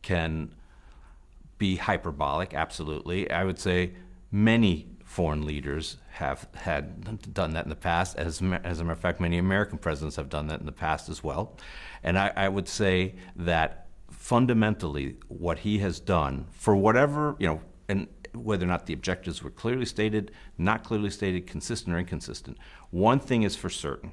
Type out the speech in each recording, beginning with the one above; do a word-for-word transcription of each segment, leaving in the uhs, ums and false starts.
can be hyperbolic, absolutely. I would say many foreign leaders have had done that in the past. As, as a matter of fact, many American presidents have done that in the past as well. And I, I would say that fundamentally what he has done, for whatever, you know, and whether or not the objectives were clearly stated, not clearly stated, consistent or inconsistent, one thing is for certain.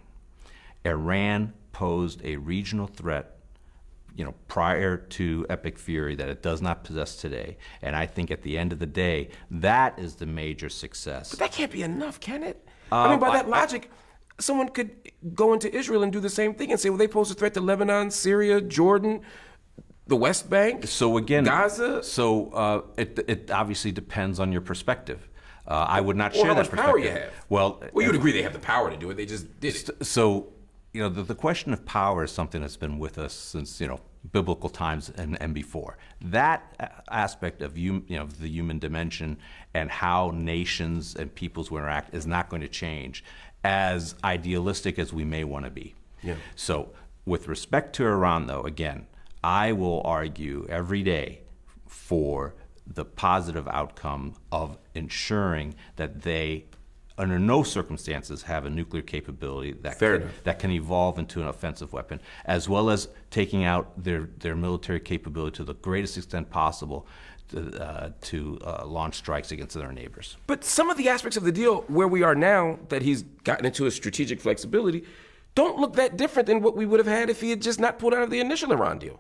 Iran posed a regional threat, you know, prior to Epic Fury that it does not possess today. And I think at the end of the day, that is the major success. But that can't be enough, can it? Uh, I mean, by that I, logic, someone could go into Israel and do the same thing and say, well, they pose a threat to Lebanon, Syria, Jordan, the West Bank, so again, Gaza. So uh, it, it obviously depends on your perspective. Uh, I would not Or share how that much perspective. power you have. Well, well, you'd agree they have the power to do it. They just did it. So, you know, the, the question of power is something that's been with us since, you know, biblical times and, and before. That aspect of you, you know, the human dimension and how nations and peoples will interact is not going to change, as idealistic as we may want to be. Yeah. So, with respect to Iran, though, again, I will argue every day for the positive outcome of ensuring that they, under no circumstances, have a nuclear capability that Fair can, enough. that can evolve into an offensive weapon, as well as taking out their, their military capability to the greatest extent possible to, uh, to uh, launch strikes against their neighbors. But some of the aspects of the deal where we are now, that he's gotten into a strategic flexibility, don't look that different than what we would have had if he had just not pulled out of the initial Iran deal.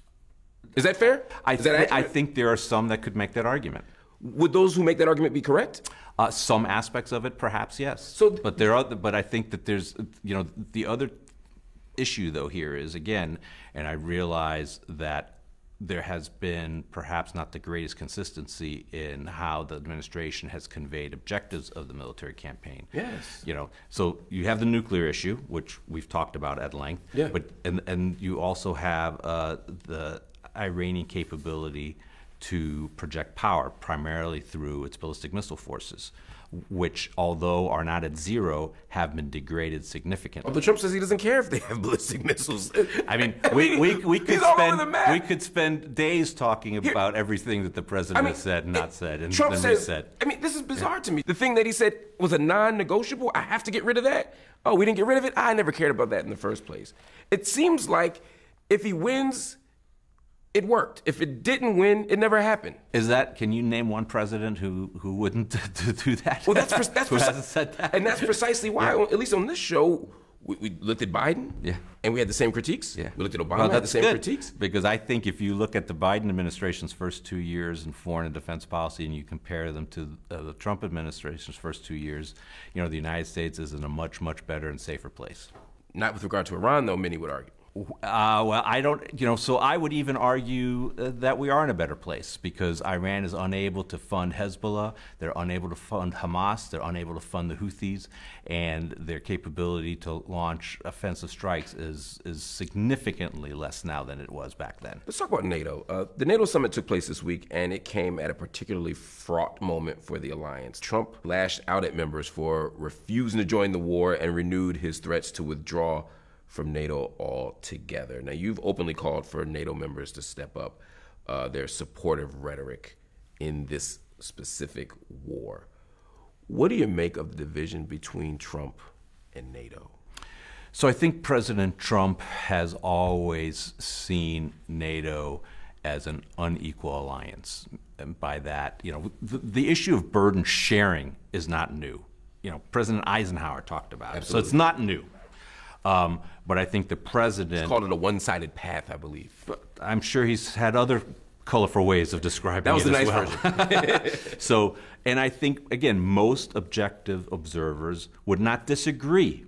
Is that fair? I, Is that th- I accurate? think there are some that could make that argument. Would those who make that argument be correct? Uh, some aspects of it, perhaps, yes. So- but there are. But I think that there's, you know, the other issue though here is, again, and I realize that there has been perhaps not the greatest consistency in how the administration has conveyed objectives of the military campaign. Yes. You know, so you have the nuclear issue, which we've talked about at length. Yeah. But and and you also have uh, the Iranian capability to project power, primarily through its ballistic missile forces, which, although are not at zero, have been degraded significantly. Although Trump says he doesn't care if they have ballistic missiles. I mean, we, we, we could he's all over spend the map. we could spend days talking about everything that the president I mean, has said and not it- said, and Trump then says, we said. I mean, this is bizarre to me. The thing that he said was a non-negotiable. I have to get rid of that. Oh, we didn't get rid of it. I never cared about that in the first place. It seems like if he wins, it worked. If it didn't win, it never happened. Is that? Can you name one president who who wouldn't do that? Well, that's pre- that's who preci- hasn't said that? and that's precisely why, at least on this show, we, we looked at Biden, Yeah. and we had the same critiques. Yeah. We looked at Obama, Well, had the that's same good, critiques. because I think if you look at the Biden administration's first two years in foreign and defense policy and you compare them to uh, the Trump administration's first two years, you know, the United States is in a much, much better and safer place. Not with regard to Iran, though, many would argue. Uh, well, I don't, you know, so I would even argue uh, that we are in a better place because Iran is unable to fund Hezbollah, they're unable to fund Hamas, they're unable to fund the Houthis, and their capability to launch offensive strikes is is significantly less now than it was back then. Let's talk about NATO. Uh, the NATO summit took place this week, and it came at a particularly fraught moment for the alliance. Trump lashed out at members for refusing to join the war and renewed his threats to withdraw from NATO altogether. Now, you've openly called for NATO members to step up uh, their supportive rhetoric in this specific war. What do you make of the division between Trump and NATO? So I think President Trump has always seen NATO as an unequal alliance. And by that, you know, the, the issue of burden sharing is not new. You know, President Eisenhower talked about it, so it's not new. Um, but I think the president... It's called it a one-sided path, I believe. But I'm sure he's had other colorful ways of describing That was it the as nice well. version. So, and I think, again, most objective observers would not disagree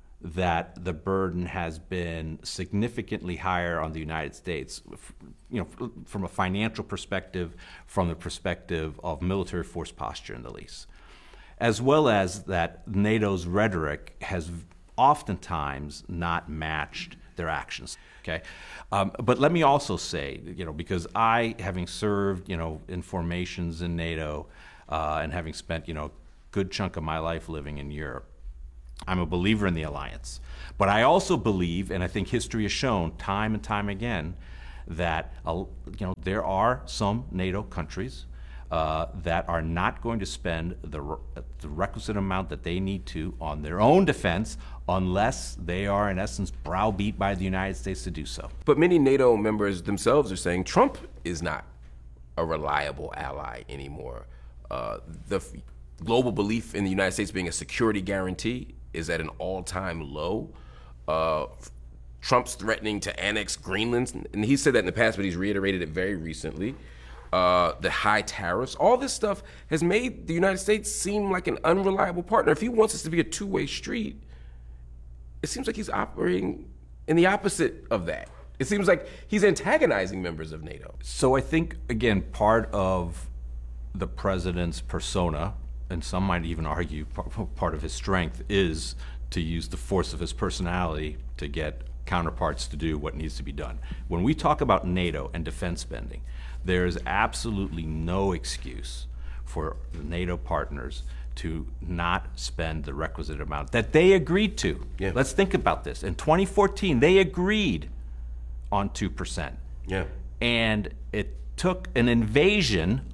that the burden has been significantly higher on the United States, you know, from a financial perspective, from the perspective of military force posture in the least, as well as that NATO's rhetoric has oftentimes not matched their actions. Okay, um, but let me also say, you know, because I, having served, you know, in formations in NATO, uh, and having spent, you know, a good chunk of my life living in Europe, I'm a believer in the alliance. But I also believe, and I think history has shown time and time again, that uh, you know there are some NATO countries uh, that are not going to spend the, re- the requisite amount that they need to on their own defense unless they are, in essence, browbeat by the United States to do so. But many NATO members themselves are saying Trump is not a reliable ally anymore. Uh, the f- global belief in the United States being a security guarantee is at an all-time low. Uh, Trump's threatening to annex Greenland, and he said that in the past, but he's reiterated it very recently. Uh, the high tariffs, all this stuff has made the United States seem like an unreliable partner. If he wants us to be a two-way street, it seems like he's operating in the opposite of that. It seems like he's antagonizing members of NATO. So I think, again, part of the president's persona, and some might even argue part of his strength, is to use the force of his personality to get counterparts to do what needs to be done. When we talk about NATO and defense spending, there is absolutely no excuse for the NATO partners to not spend the requisite amount that they agreed to. Yeah. Let's think about this. In twenty fourteen, they agreed on two percent. Yeah. And it took an invasion,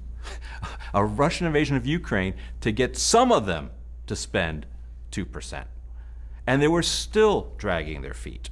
a Russian invasion of Ukraine, to get some of them to spend two percent. And they were still dragging their feet.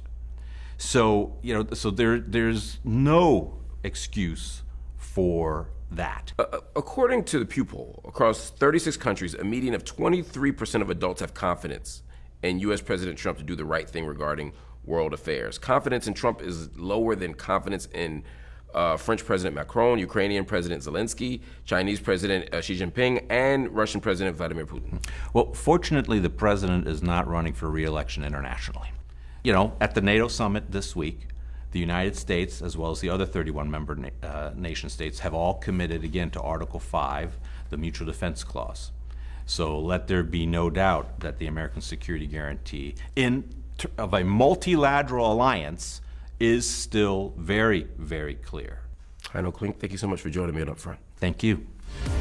So, you know, so there, there's no excuse for that. Uh, according to the Pew poll, across thirty-six countries, a median of twenty-three percent of adults have confidence in U S President Trump to do the right thing regarding world affairs. Confidence in Trump is lower than confidence in uh, French President Macron, Ukrainian President Zelensky, Chinese President uh, Xi Jinping, and Russian President Vladimir Putin. Well, fortunately, the president is not running for re-election internationally. You know, at the NATO summit this week, the United States, as well as the other thirty-one member na- uh, nation states, have all committed again to Article five, the Mutual Defense Clause. So let there be no doubt that the American security guarantee in t- of a multilateral alliance is still very, very clear. Heino Klink, thank you so much for joining me on Upfront. Thank you.